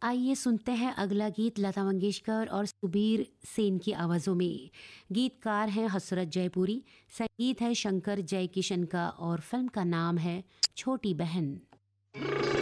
आइए सुनते हैं अगला गीत लता मंगेशकर और सुबीर सेन की आवाज़ों में। गीतकार हैं हसरत जयपुरी, संगीत है शंकर जयकिशन का और फिल्म का नाम है छोटी बहन।